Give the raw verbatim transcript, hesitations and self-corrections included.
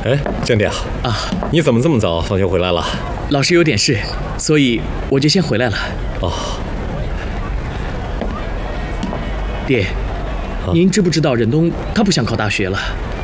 哎，江弟啊， 啊， 你怎么这么早放学回来了？ 老师有点事，所以我就先回来了。 哦， 爹，您知不知道忍冬他不想考大学了？